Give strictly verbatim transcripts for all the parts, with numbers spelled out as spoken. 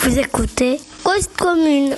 Vous écoutez Cause Commune.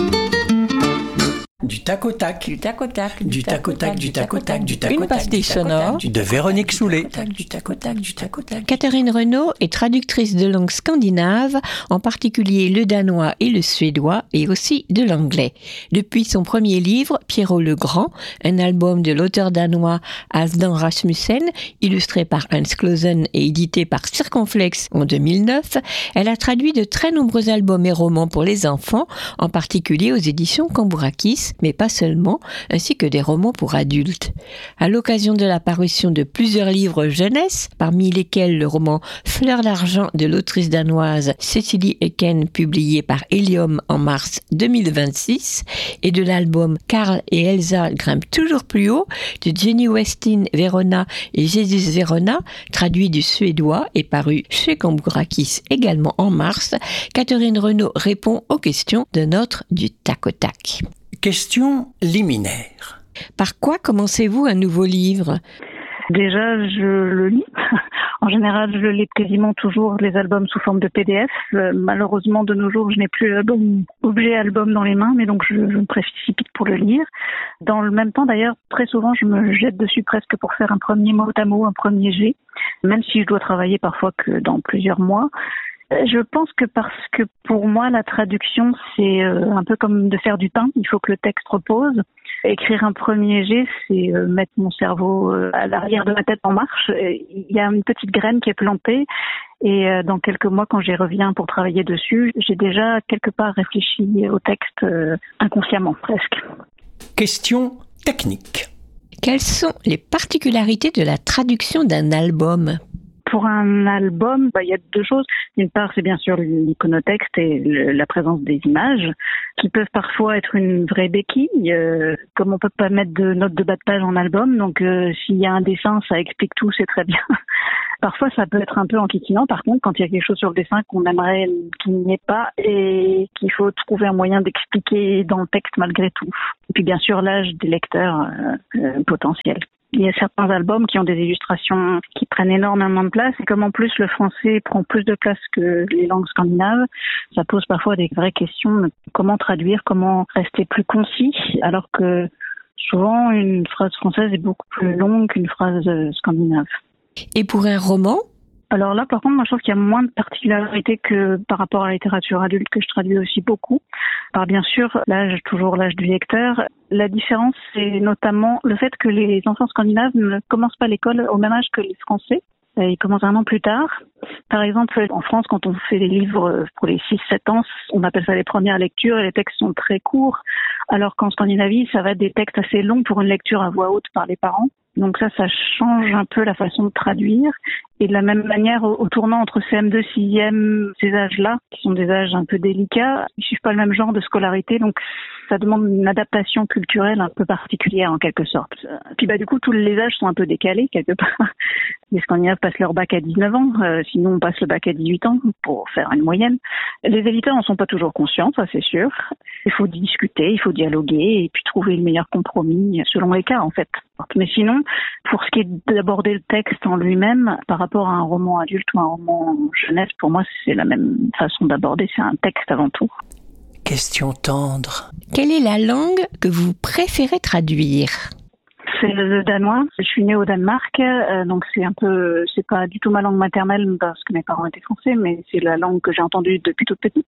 Du tac au tac. Du tac au tac. Du tac au tac, du tac au tac, du tac au tac. Une pastille sonore de Véronique Soulet. Du tac au tac, du tac au tac. Catherine Renaud est traductrice de langue scandinave, en particulier le danois et le suédois, et aussi de l'anglais. Depuis son premier livre, Pierrot le Grand, un album de l'auteur danois Halfdan Rasmussen, illustré par Hans Clausen et édité par Circonflexe en deux mille neuf, elle a traduit de très nombreux albums et romans pour les enfants, en particulier aux éditions Cambourakis, mais pas seulement, ainsi que des romans pour adultes. À l'occasion de la parution de plusieurs livres jeunesse, parmi lesquels le roman Fleur d'argent de l'autrice danoise Cécilie Eken, publié par Helium en mars deux mille vingt-six, et de l'album Karl et Elsa grimpent toujours plus haut de Jenny Westin Verona et Jesus Verona, traduit du suédois et paru chez Cambourakis également en mars, Catherine Renaud répond aux questions de notre du tac au tac. Question liminaire. Par quoi commencez-vous un nouveau livre ? Déjà, je le lis. En général, je lis quasiment toujours les albums sous forme de P D F. Euh, malheureusement, de nos jours, je n'ai plus l'album, objet album dans les mains, mais donc je, je me précipite pour le lire. Dans le même temps, d'ailleurs, très souvent, je me jette dessus presque pour faire un premier mot à mot, un premier jet, même si je dois travailler parfois que dans plusieurs mois. Je pense que parce que pour moi, la traduction, c'est euh, un peu comme de faire du pain. Il faut que le texte repose. Écrire un premier jet, c'est euh, mettre mon cerveau euh, à l'arrière de ma tête en marche. Il y a une petite graine qui est plantée et euh, dans quelques mois, quand j'y reviens pour travailler dessus, j'ai déjà quelque part réfléchi au texte euh, inconsciemment presque. Question technique. Quelles sont les particularités de la traduction d'un album ? Pour un album, bah, il y a deux choses. D'une part, c'est bien sûr l'iconotexte et le, la présence des images, qui peuvent parfois être une vraie béquille. Euh, comme on peut pas mettre de notes de bas de page en album, donc euh, s'il y a un dessin, ça explique tout, c'est très bien. Parfois, ça peut être un peu enquiquinant. Par contre, quand il y a quelque chose sur le dessin qu'on aimerait qu'il n'y ait pas et qu'il faut trouver un moyen d'expliquer dans le texte malgré tout. Et puis, bien sûr, l'âge des lecteurs euh, euh, potentiels. Il y a certains albums qui ont des illustrations qui prennent énormément de place et comme en plus le français prend plus de place que les langues scandinaves, ça pose parfois des vraies questions. Comment traduire, comment rester plus concis alors que souvent une phrase française est beaucoup plus longue qu'une phrase scandinave. Et pour un roman ? Alors là, par contre, moi, je trouve qu'il y a moins de particularités que par rapport à la littérature adulte que je traduis aussi beaucoup. Par bien sûr, l'âge, toujours l'âge du lecteur. La différence, c'est notamment le fait que les enfants scandinaves ne commencent pas l'école au même âge que les Français. Ils commencent un an plus tard. Par exemple, en France, quand on fait des livres pour les six sept ans, on appelle ça les premières lectures et les textes sont très courts. Alors qu'en Scandinavie, ça va être des textes assez longs pour une lecture à voix haute par les parents. Donc ça, ça change un peu la façon de traduire. Et de la même manière, au, au tournant entre C M deux, sixième, ces âges-là, qui sont des âges un peu délicats, ils suivent pas le même genre de scolarité, donc ça demande une adaptation culturelle un peu particulière en quelque sorte. Puis bah du coup, tous les âges sont un peu décalés quelque part. Les Scandinaves passent leur bac à dix-neuf ans, euh, sinon on passe le bac à dix-huit ans pour faire une moyenne. Les éditeurs en sont pas toujours conscients, ça c'est sûr. Il faut discuter, il faut dialoguer et puis trouver le meilleur compromis selon les cas en fait. Mais sinon, pour ce qui est d'aborder le texte en lui-même, par rapport à un roman adulte ou un roman jeunesse, pour moi c'est la même façon d'aborder, c'est un texte avant tout. Question tendre. Quelle est la langue que vous préférez traduire ? C'est le danois. Je suis née au Danemark, euh, donc c'est un peu, c'est pas du tout ma langue maternelle parce que mes parents étaient français, mais c'est la langue que j'ai entendue depuis toute petite.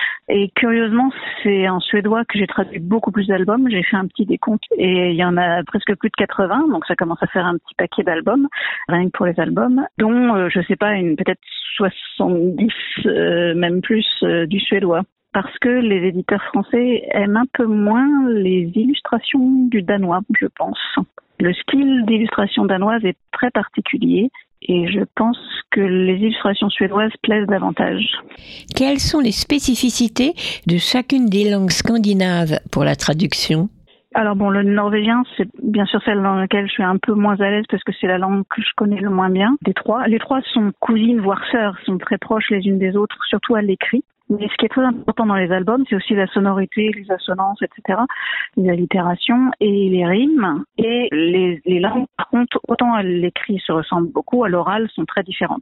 Et curieusement, c'est en suédois que j'ai traduit beaucoup plus d'albums. J'ai fait un petit décompte et il y en a presque plus de quatre-vingts, donc ça commence à faire un petit paquet d'albums, rien que pour les albums, dont, euh, je sais pas, une peut-être soixante-dix, euh, même plus, euh, du suédois. Parce que les éditeurs français aiment un peu moins les illustrations du danois, je pense. Le style d'illustration danoise est très particulier et je pense que les illustrations suédoises plaisent davantage. Quelles sont les spécificités de chacune des langues scandinaves pour la traduction ? Alors bon, le norvégien, c'est bien sûr celle dans laquelle je suis un peu moins à l'aise parce que c'est la langue que je connais le moins bien des trois. Les trois sont cousines, voire sœurs, sont très proches les unes des autres, surtout à l'écrit. Mais ce qui est très important dans les albums, c'est aussi la sonorité, les assonances, et cetera, les allitérations et les rimes. Et les, les langues, par contre, autant à l'écrit se ressemblent beaucoup, à l'oral sont très différentes.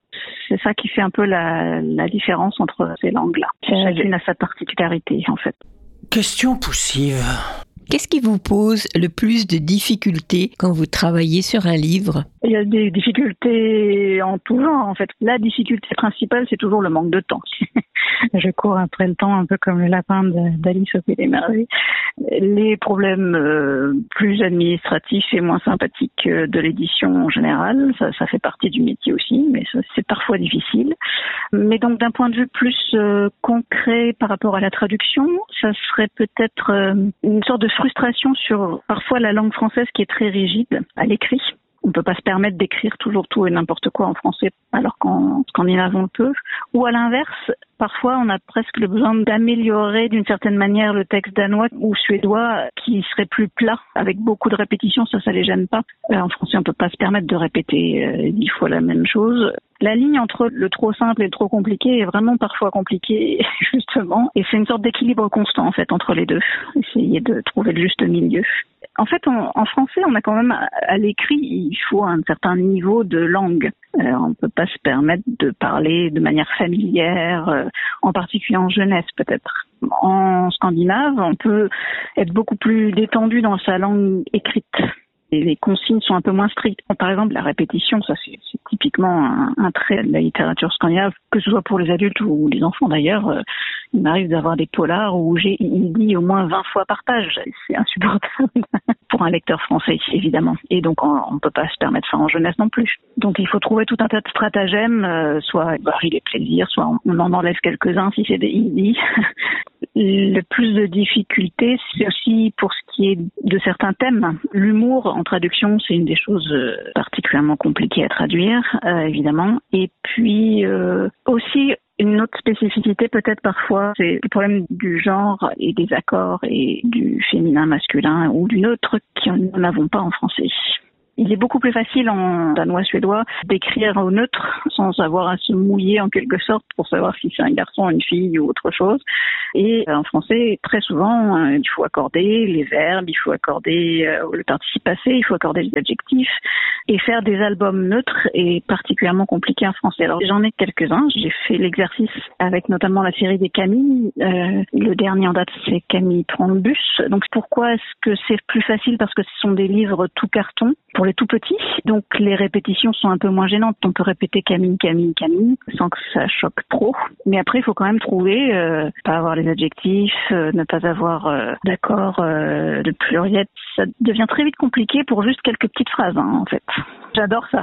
C'est ça qui fait un peu la, la différence entre ces langues-là. Chacune a sa particularité, en fait. Question poussive. Qu'est-ce qui vous pose le plus de difficultés quand vous travaillez sur un livre ? Il y a des difficultés en tout genre, en fait. La difficulté principale, c'est toujours le manque de temps. Je cours après le temps, un peu comme le lapin d'Alice au Pays des Merveilles. Les problèmes euh, plus administratifs et moins sympathiques de l'édition en général, ça, ça fait partie du métier aussi, mais ça, c'est parfois difficile. Mais donc, d'un point de vue plus euh, concret par rapport à la traduction, ça serait peut-être euh, une sorte de frustration sur parfois la langue française qui est très rigide à l'écrit. On ne peut pas se permettre d'écrire toujours tout et n'importe quoi en français alors qu'en scandinave on le peut. Ou à l'inverse, parfois on a presque le besoin d'améliorer d'une certaine manière le texte danois ou suédois qui serait plus plat avec beaucoup de répétitions, ça, ça les gêne pas. Euh, en français on peut pas se permettre de répéter euh, dix fois la même chose. La ligne entre le trop simple et le trop compliqué est vraiment parfois compliquée, justement. Et c'est une sorte d'équilibre constant, en fait, entre les deux. Essayer de trouver le juste milieu. En fait, on, en français, on a quand même, à, à l'écrit, il faut un certain niveau de langue. Euh, on ne peut pas se permettre de parler de manière familière, euh, en particulier en jeunesse, peut-être. En scandinave, on peut être beaucoup plus détendu dans sa langue écrite. Et les consignes sont un peu moins strictes. Par exemple, la répétition, ça c'est, c'est typiquement un, un trait de la littérature scandinave, que ce soit pour les adultes ou les enfants d'ailleurs. Euh, il m'arrive d'avoir des polars où j'ai il dit au moins vingt fois par page. C'est insupportable pour un lecteur français, évidemment. Et donc, on ne peut pas se permettre ça en jeunesse non plus. Donc, il faut trouver tout un tas de stratagèmes, euh, soit varier les plaisirs, soit on en enlève quelques-uns si c'est des easy. Le plus de difficultés, c'est aussi pour ce qui est de certains thèmes. L'humour, en traduction, c'est une des choses particulièrement compliquées à traduire, euh, évidemment. Et puis, euh, aussi, une autre spécificité peut-être parfois, c'est le problème du genre et des accords et du féminin masculin ou du neutre qui nous n'avons pas en français. Il est beaucoup plus facile en danois-suédois d'écrire au neutre sans avoir à se mouiller en quelque sorte pour savoir si c'est un garçon, une fille ou autre chose. Et en français, très souvent, il faut accorder les verbes, il faut accorder le participe passé, il faut accorder les adjectifs. Et faire des albums neutres est particulièrement compliqué en français. Alors j'en ai quelques-uns. J'ai fait l'exercice avec notamment la série des Camille. Euh, le dernier en date, c'est Camille prend le bus. Donc pourquoi est-ce que c'est plus facile ? Parce que ce sont des livres tout carton pour les tout petits. Donc les répétitions sont un peu moins gênantes. On peut répéter Camille, Camille, Camille sans que ça choque trop. Mais après, il faut quand même trouver, euh, pas avoir les adjectifs, euh, ne pas avoir euh, d'accord euh, de pluriel. Ça devient très vite compliqué pour juste quelques petites phrases, hein, en fait. J'adore ça.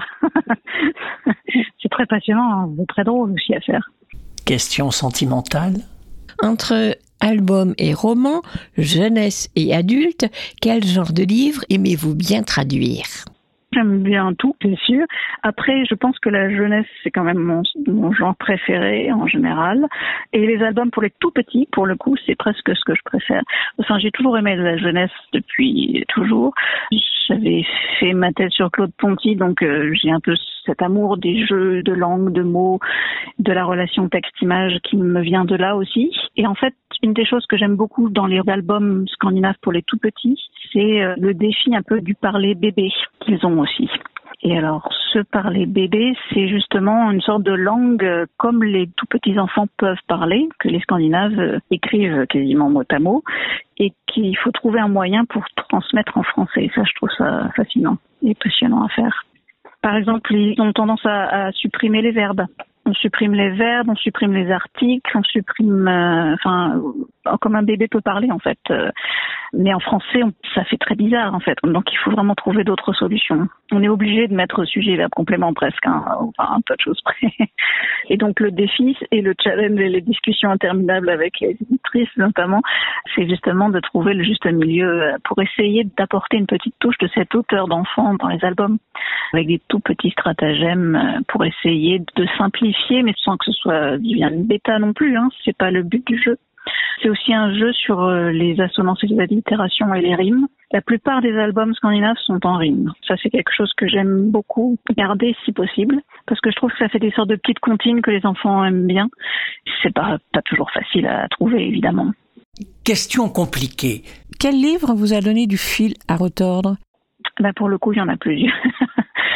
C'est très passionnant, c'est très drôle aussi à faire. Question sentimentale. Entre album et roman, jeunesse et adulte, quel genre de livre aimez-vous bien traduire ? J'aime bien tout, c'est sûr. Après, je pense que la jeunesse, c'est quand même mon, mon genre préféré en général. Et les albums pour les tout petits, pour le coup, c'est presque ce que je préfère. Enfin, j'ai toujours aimé la jeunesse depuis toujours. J'avais fait ma thèse sur Claude Ponty, donc euh, j'ai un peu cet amour des jeux de langue, de mots, de la relation texte-image qui me vient de là aussi. Et en fait, une des choses que j'aime beaucoup dans les albums scandinaves pour les tout petits, c'est euh, le défi un peu du parler bébé qu'ils ont aussi. Et alors, ce parler bébé, c'est justement une sorte de langue euh, comme les tout petits enfants peuvent parler, que les Scandinaves euh, écrivent quasiment mot à mot, et qu'il faut trouver un moyen pour transmettre en français. Et ça, je trouve ça fascinant et passionnant à faire. Par exemple, ils ont tendance à, à supprimer les verbes. On supprime les verbes, on supprime les articles, on supprime, euh, enfin, comme un bébé peut parler en fait. Euh, mais en français, on, ça fait très bizarre en fait. Donc il faut vraiment trouver d'autres solutions. On est obligé de mettre sujet, verbe, complément presque, hein, enfin un peu de choses près. Et donc le défi et le challenge et les discussions interminables avec les éditrices notamment, c'est justement de trouver le juste milieu pour essayer d'apporter une petite touche de cette hauteur d'enfant dans les albums, avec des tout petits stratagèmes pour essayer de simplifier, mais sans que ce soit une bêta non plus, hein, c'est pas le but du jeu. C'est aussi un jeu sur les assonances et les allitérations et les rimes. La plupart des albums scandinaves sont en rimes. Ça, c'est quelque chose que j'aime beaucoup garder si possible, parce que je trouve que ça fait des sortes de petites comptines que les enfants aiment bien. C'est pas, pas toujours facile à trouver, évidemment. Question compliquée. Quel livre vous a donné du fil à retordre ? Là, pour le coup, il y en a plusieurs.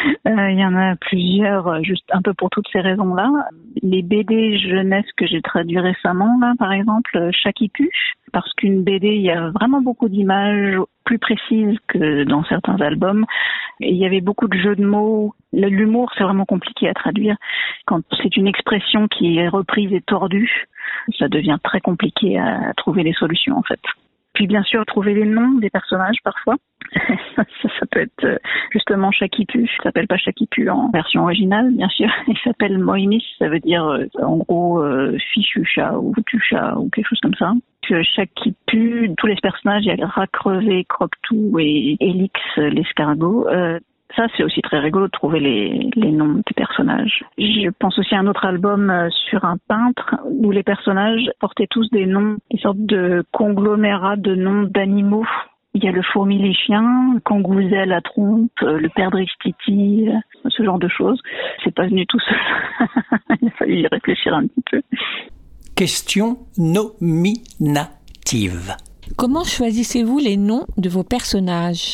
Euh, il y en a plusieurs, juste un peu pour toutes ces raisons-là. Les B D jeunesse que j'ai traduits récemment, là, par exemple, Chakipu, parce qu'une B D, il y a vraiment beaucoup d'images plus précises que dans certains albums. Et il y avait beaucoup de jeux de mots. L'humour, c'est vraiment compliqué à traduire. Quand c'est une expression qui est reprise et tordue, ça devient très compliqué à trouver les solutions, en fait. Puis bien sûr, trouver les noms des personnages parfois. ça, ça peut être justement Chakipu. Il s'appelle pas Chakipu en version originale, bien sûr. Il s'appelle Moïmis, ça veut dire en gros euh, fichu chat ou foutu chat ou quelque chose comme ça. Que Chakipu, tous les personnages, il y a Rat crevé, Croque-Tout et Élix, l'escargot. Euh, Ça, c'est aussi très rigolo de trouver les, les noms des personnages. Je pense aussi à un autre album euh, sur un peintre où les personnages portaient tous des noms, des sortes de conglomérats de noms d'animaux. Il y a le fourmi les chiens, le kangouzet la trompe, euh, le perdrix titi, euh, ce genre de choses. C'est pas venu tout seul. Il a fallu y réfléchir un petit peu. Question nominative. Comment choisissez-vous les noms de vos personnages ?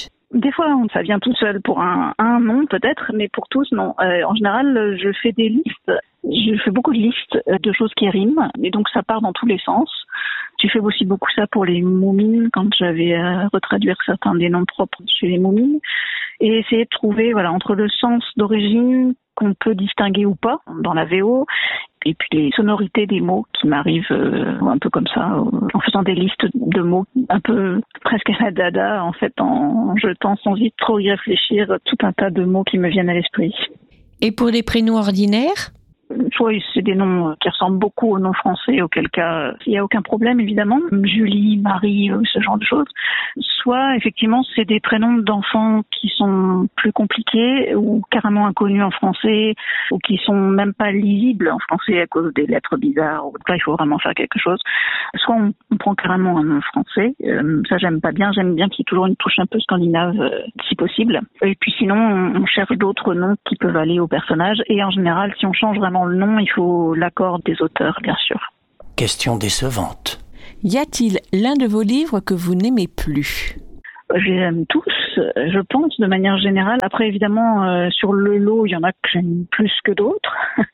Des fois, ça vient tout seul pour un, un nom peut-être, mais pour tous, non. Euh, en général, je fais des listes. Je fais beaucoup de listes de choses qui riment, et donc ça part dans tous les sens. J'ai fait aussi beaucoup ça pour les moumines, quand j'avais à retraduire certains des noms propres chez les moumines, et essayer de trouver, voilà, entre le sens d'origine qu'on peut distinguer ou pas dans la V O, et puis les sonorités des mots qui m'arrivent euh, un peu comme ça, euh, en faisant des listes de mots un peu presque à la dada, en fait, en jetant sans y trop y réfléchir tout un tas de mots qui me viennent à l'esprit. Et pour les prénoms ordinaires ? Soit c'est des noms qui ressemblent beaucoup aux noms français, auquel cas il n'y a aucun problème évidemment, Julie, Marie, ce genre de choses. Soit effectivement c'est des prénoms d'enfants qui sont plus compliqués ou carrément inconnus en français ou qui sont même pas lisibles en français à cause des lettres bizarres. Là il faut vraiment faire quelque chose. Soit on, on prend carrément un nom français, euh, ça j'aime pas bien, j'aime bien qu'il y ait toujours une touche un peu scandinave euh, si possible. Et puis sinon on, on cherche d'autres noms qui peuvent aller au personnage et en général si on change vraiment le nom, il faut l'accord des auteurs, bien sûr. Question décevante. Y a-t-il l'un de vos livres que vous n'aimez plus ? Je les aime tous, je pense, de manière générale. Après, évidemment, euh, sur le lot, il y en a que j'aime plus que d'autres.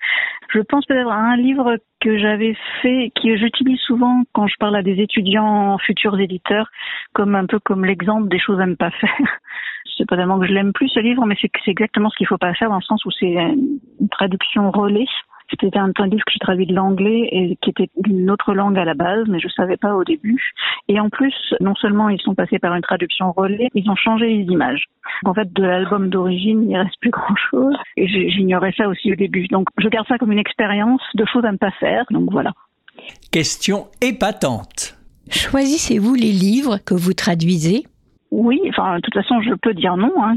Je pense peut-être à un livre que j'avais fait, que j'utilise souvent quand je parle à des étudiants futurs éditeurs, comme un peu comme l'exemple des choses à ne pas faire. C'est pas tellement que je l'aime plus ce livre, mais c'est que c'est exactement ce qu'il faut pas faire dans le sens où c'est une traduction relais. C'était un, un livre que j'ai traduit de l'anglais et qui était d'une autre langue à la base, mais je savais pas au début. Et en plus, non seulement ils sont passés par une traduction relais, ils ont changé les images. En fait, de l'album d'origine, il reste plus grand-chose. Et j'ignorais ça aussi au début. Donc, je garde ça comme une expérience de choses à ne pas faire. Donc voilà. Question épatante. Choisissez-vous les livres que vous traduisez ? Oui, enfin, de toute façon, je peux dire non. Hein.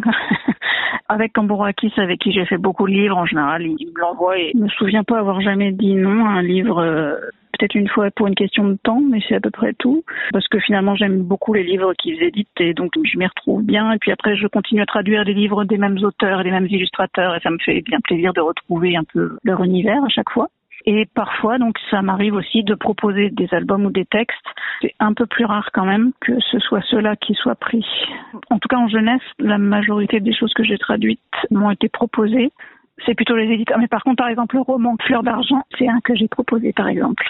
Avec Cambourakis, avec qui j'ai fait beaucoup de livres, en général, il me l'envoie et je me souviens pas avoir jamais dit non à un livre, euh, peut-être une fois pour une question de temps, mais c'est à peu près tout. Parce que finalement, j'aime beaucoup les livres qu'ils éditent et donc je m'y retrouve bien. Et puis après, je continue à traduire des livres des mêmes auteurs et des mêmes illustrateurs et ça me fait bien plaisir de retrouver un peu leur univers à chaque fois. Et parfois, donc, ça m'arrive aussi de proposer des albums ou des textes. C'est un peu plus rare quand même que ce soit ceux-là qui soient pris. En tout cas, en jeunesse, la majorité des choses que j'ai traduites m'ont été proposées. C'est plutôt les éditeurs. Mais par contre, par exemple, le roman Fleur d'argent, c'est un que j'ai proposé, par exemple.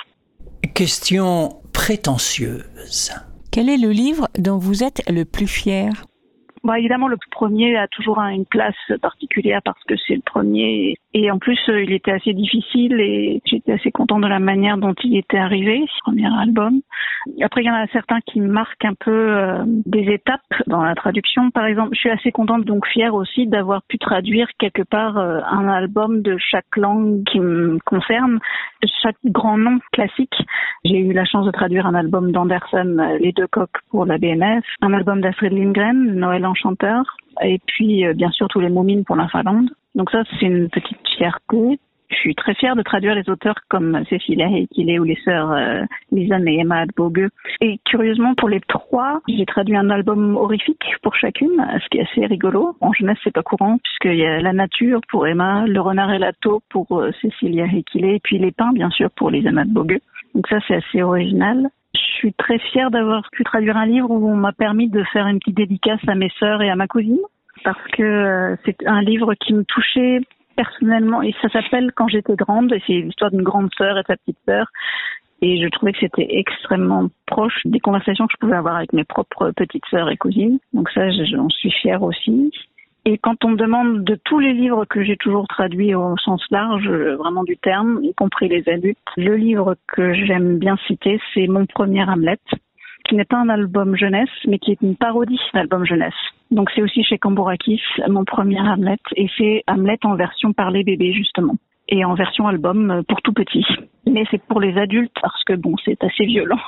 Question prétentieuse. Quel est le livre dont vous êtes le plus fier ? Bon, évidemment, le premier a toujours une place particulière parce que c'est le premier. Et en plus, il était assez difficile et j'étais assez contente de la manière dont il était arrivé, ce premier album. Après, il y en a certains qui marquent un peu euh, des étapes dans la traduction. Par exemple, je suis assez contente, donc fière aussi, d'avoir pu traduire quelque part euh, un album de chaque langue qui me concerne, de chaque grand nom classique. J'ai eu la chance de traduire un album d'Andersen, Les Deux Coqs, pour la B M F, un album d'Astrid Lindgren, Noël Enchanteur, et puis euh, bien sûr tous les Moumines pour la Finlande. Donc ça, c'est une petite fierté. Je suis très fière de traduire les auteurs comme Cécilia Heikile ou les sœurs euh, Lisanne et Emma Adbogue. Et curieusement, pour les trois, j'ai traduit un album horrifique pour chacune, ce qui est assez rigolo. En jeunesse, c'est pas courant, puisqu'il y a La Nature pour Emma, Le Renard et la Taupe pour euh, Cécilia Heikile, et puis Les Pins, bien sûr, pour Lisanne Adbogue. Donc ça, c'est assez original. Je suis très fière d'avoir pu traduire un livre où on m'a permis de faire une petite dédicace à mes sœurs et à ma cousine. parce que euh, c'est un livre qui me touchait personnellement et ça s'appelle Quand j'étais grande et c'est l'histoire d'une grande sœur et de sa petite sœur. Et je trouvais que c'était extrêmement proche des conversations que je pouvais avoir avec mes propres petites sœurs et cousines. Donc ça, j'en suis fière aussi. Et quand on me demande de tous les livres que j'ai toujours traduits au sens large, vraiment du terme, y compris les adultes, le livre que j'aime bien citer, c'est Mon premier Hamlet, qui n'est pas un album jeunesse, mais qui est une parodie d'album jeunesse. Donc c'est aussi chez Cambourakis, Mon premier Hamlet, et c'est Hamlet en version parler bébé, justement. Et en version album pour tout petit. Mais c'est pour les adultes parce que bon, c'est assez violent.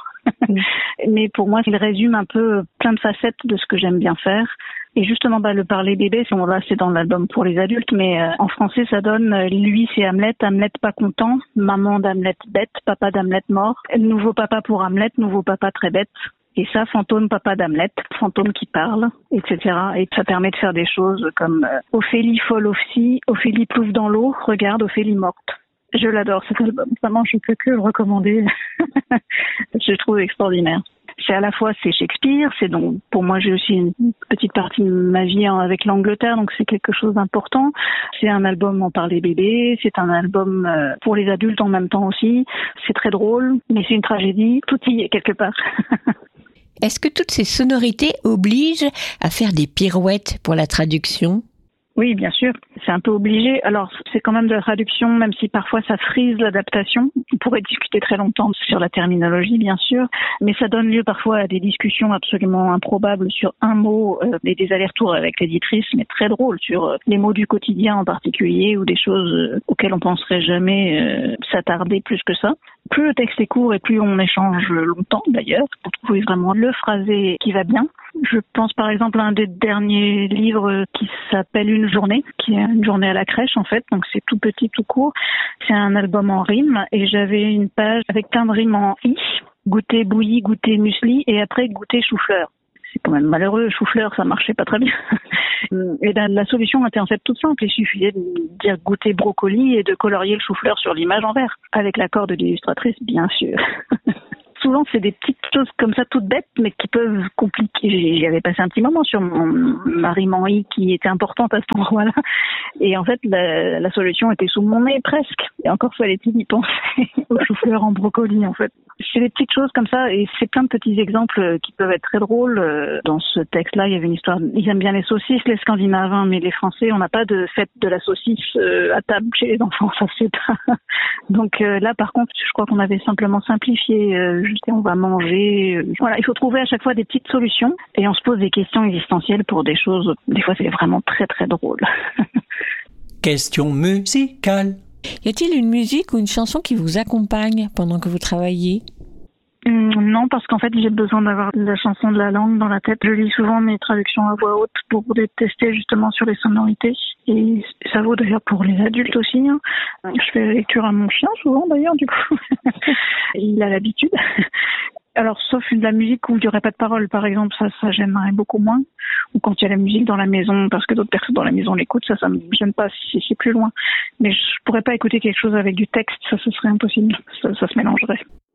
Mais pour moi, il résume un peu plein de facettes de ce que j'aime bien faire. Et justement, bah, le parler bébé, là, c'est dans l'album pour les adultes, mais euh, en français, ça donne euh, lui, c'est Hamlet, Hamlet pas content, maman d'Hamlet bête, papa d'Hamlet mort, nouveau papa pour Hamlet, nouveau papa très bête. Et ça, fantôme papa d'Hamlet, fantôme qui parle, et cetera. Et ça permet de faire des choses comme euh, Ophélie folle Ophélie, Ophélie plouffe dans l'eau, regarde Ophélie morte. Je l'adore cet album, vraiment je peux que le recommander. Je le trouve extraordinaire. C'est à la fois c'est Shakespeare, c'est donc pour moi j'ai aussi une petite partie de ma vie avec l'Angleterre, donc c'est quelque chose d'important. C'est un album en parler bébé, c'est un album euh, pour les adultes en même temps aussi. C'est très drôle, mais c'est une tragédie. Tout y est quelque part. Est-ce que toutes ces sonorités obligent à faire des pirouettes pour la traduction ? Oui, bien sûr, c'est un peu obligé. Alors, c'est quand même de la traduction, même si parfois ça frise l'adaptation. On pourrait discuter très longtemps sur la terminologie, bien sûr, mais ça donne lieu parfois à des discussions absolument improbables sur un mot euh, et des allers-retours avec l'éditrice, mais très drôles sur euh, les mots du quotidien en particulier ou des choses euh, auxquelles on penserait jamais euh, s'attarder plus que ça. Plus le texte est court et plus on échange longtemps d'ailleurs pour trouver vraiment le phrasé qui va bien. Je pense par exemple à un des derniers livres qui s'appelle Une journée, qui est une journée à la crèche en fait, donc c'est tout petit, tout court. C'est un album en rimes et j'avais une page avec plein de rimes en i, goûter bouilli, goûter muesli et après goûter chou-fleur. C'est quand même malheureux, chou-fleur, ça marchait pas très bien. Et ben, la solution était en fait toute simple, il suffisait de dire goûter brocoli et de colorier le chou-fleur sur l'image en vert, avec l'accord de l'illustratrice, bien sûr. Souvent, c'est des petites choses comme ça, toutes bêtes, mais qui peuvent compliquer. J'avais passé un petit moment sur mon, ma rime en i qui était importante à cet endroit-là. Et en fait, la, la solution était sous mon nez, presque. Et encore fallait-il y penser au chou-fleur en brocoli, en fait. C'est des petites choses comme ça, et c'est plein de petits exemples qui peuvent être très drôles. Dans ce texte-là, il y avait une histoire. Ils aiment bien les saucisses, les Scandinaves, hein, mais les Français, on n'a pas de fête de la saucisse euh, à table chez les enfants, ça c'est pas. Donc euh, là, par contre, je crois qu'on avait simplement simplifié. Euh, je sais, on va manger. Euh, voilà, il faut trouver à chaque fois des petites solutions, et on se pose des questions existentielles pour des choses. Des fois, c'est vraiment très très drôle. Question musicale. Y a-t-il une musique ou une chanson qui vous accompagne pendant que vous travaillez ? Non, parce qu'en fait, j'ai besoin d'avoir la chanson de la langue dans la tête. Je lis souvent mes traductions à voix haute pour les tester justement sur les sonorités. Et ça vaut d'ailleurs pour les adultes aussi. Hein. Je fais la lecture à mon chien souvent d'ailleurs, du coup. Il a l'habitude. Alors, sauf de la musique où il n'y aurait pas de paroles, par exemple, ça, ça gênerait beaucoup moins. Ou quand il y a la musique dans la maison, parce que d'autres personnes dans la maison l'écoutent, ça, ça me gêne pas si c'est plus loin. Mais je pourrais pas écouter quelque chose avec du texte, ça, ce serait impossible. Ça, ça se mélangerait.